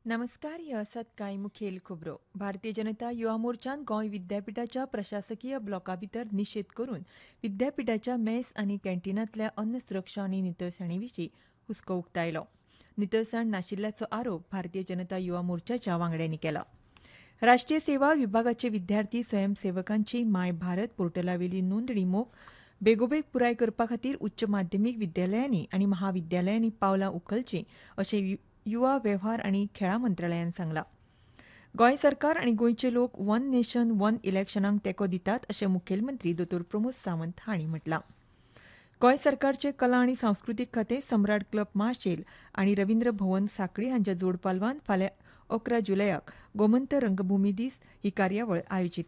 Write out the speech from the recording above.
नमस्कार, ह्यो आसात कांय मुखेल खबरो. भारतीय जनता युवा मोर्चान गोंय विद्यापीठाच्या प्रशासकीय ब्लॉका भितर निशेध करून विद्यापीठाच्या मेस आनी कॅन्टीनांतल्या अन्न सुरक्षा आनी नितळसाणी विशीं हुस्को उक्तायलो. नितळसाण नाशिल्ल्याचो आरोप भारतीय जनता युवा मोर्चाच्या वांगड्यांनी केला. राष्ट्रीय सेवा विभागाचे विद्यार्थी स्वयंसेवकांची माय भारत पोर्टलावेली नोंदणी मोख बेगोबेग पुराय करपा खातीर उच्च माध्यमीक विद्यालयांनी आनी महाविद्यालयांनी पावलां उखलचीं अशें युवा वेव्हार आनी खेळां मंत्रालयान सांगलां. गोंय सरकार आनी गोंयचे लोक वन नेशन वन इलेक्शनाक तेंको दितात अशें मुखेलमंत्री दोतोर प्रमोद सावंत हांणी म्हटलां. गोंय सरकारचे कला आनी सांस्कृतीक खातें सम्राट क्लब माशेल आनी रवींद्र भवन सांखळी हांच्या जोड पालवान फाल्यां 11 जुलयाक गोमंत रंगभुमी दीस ही कार्यावळ आयोजीत